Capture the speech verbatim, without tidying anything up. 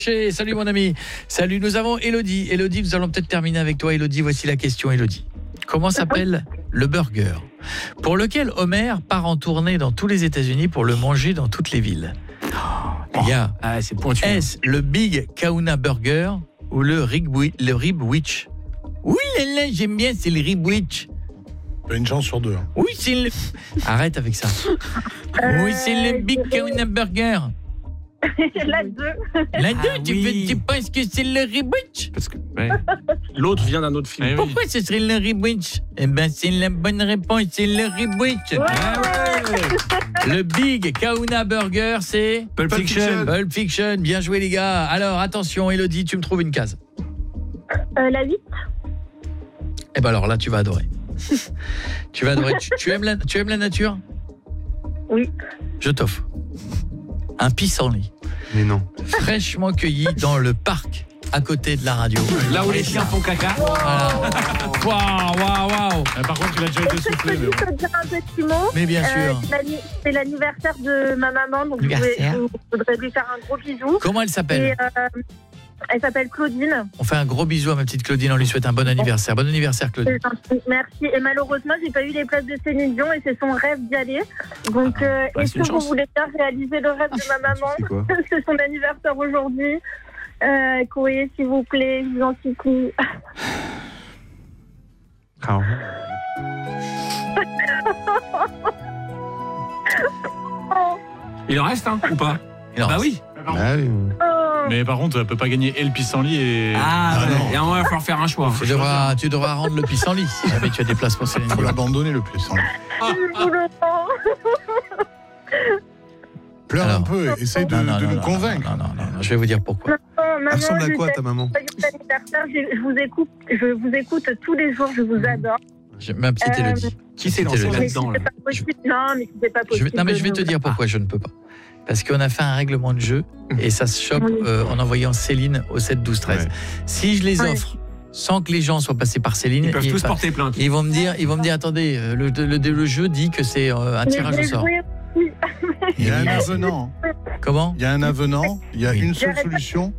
Salut mon ami. Salut, nous avons Elodie. Elodie, nous allons peut-être terminer avec toi. Elodie, voici la question, Elodie. Comment s'appelle le burger pour lequel Homer part en tournée dans tous les États-Unis pour le manger dans toutes les villes? Les gars, ah, c'est pointu. Est-ce le Big Kahuna Burger ou le Ribwi- le Ribwich? Oui, là, là, j'aime bien, c'est le Ribwich. Une chance sur deux. Hein. Oui, c'est le... Arrête avec ça. Euh, Oui, c'est le Big Kahuna Burger. La deux. La deux, Ah, tu, oui. fais- tu penses que c'est le Ribwich? Parce que ouais. L'autre vient d'un autre film. Eh oui. Pourquoi ce serait le Ribwich? Eh ben, c'est la bonne réponse, c'est le Ribwich. Ouais. Ah ouais. Le Big Kahuna Burger, c'est Pulp Fiction. Pulp Fiction. Bien joué, les gars. Alors, attention, Elodie, tu me trouves une case. Euh, la huit. Eh ben alors là, tu vas adorer. Tu vas adorer. Tu, tu aimes la, tu aimes la nature? Oui. Je t'offre un pissenlit Mais non. fraîchement cueilli dans le parc à côté de la radio. Là où les chiens font caca. Voilà. Waouh, waouh, waouh. Ah, par contre, il a déjà été Est-ce que soufflé. je Mais peux bon. juste te dire un petit mot? Mais bien Euh, sûr. c'est l'anni- c'est l'anniversaire de ma maman, donc je, voulais- Anniversaire. je voudrais lui faire un gros bisou. Comment elle Et s'appelle? euh, elle s'appelle Claudine. On fait un gros bisou à ma petite Claudine, on lui souhaite un bon anniversaire. Bon anniversaire, Claudine. C'est gentil, merci. Et malheureusement, j'ai pas eu les places de Céline Dion et c'est son rêve d'y aller. Donc, euh, bah, est-ce c'est une que vous chance. voulez faire réaliser le rêve de ma maman? C'est quoi? C'est son anniversaire aujourd'hui. Euh, Chloé, s'il vous plaît, je vous en supplie. Ah, Il en reste, hein, ou pas? Il en Bah reste. oui. bah oui. Oh. Mais par contre, elle peut pas gagner et le pissenlit et. Ah, Ah, ouais. non. Et on va falloir faire un choix. Tu devras, tu devras rendre le pissenlit si jamais tu as des places pour Céline Faut Dion. l'abandonner le pissenlit. Je vous le prends. Pleure Alors. un peu, essaye de, Non, non, de non, nous non, convaitre. non, non, non, non, je vais vous dire pourquoi. Maman, maman, Elle ressemble à je quoi t'aime. ta maman? Joyeux anniversaire, je, je vous écoute, je vous écoute tous les jours, je vous adore. Je, ma petite Euh, Élodie. Qui s'est C'était lancé le- Mais là-dedans, c'est là? pas possible. Non, mais c'est pas Je possible. vais, non mais je vais de te nous- dire pourquoi je ne peux pas. Parce qu'on a fait un règlement de jeu et ça se chope Oui. euh, en envoyant Céline au sept douze treize. Ouais. Si je les Ouais. offre sans que les gens soient passés par Céline, Ils peuvent tous bah, porter plainte. ils vont me dire, ils vont me dire attendez, euh, le, le, le jeu dit que c'est euh, un Mais tirage je au vais sort. jouer aussi. Il y a un Oui. avenant. Comment? Il y a un avenant. Il y a Oui. une seule J'arrête pas. solution.